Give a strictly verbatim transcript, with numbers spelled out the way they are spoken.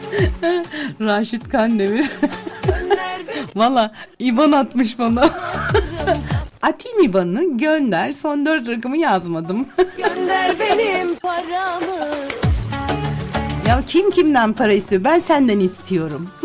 Raşit Kandemir. Valla İban atmış bana. Atayım İban'ı, gönder, son dört rakamı yazmadım. Gönder benim paramı. Ya kim kimden para istiyor? Ben senden istiyorum.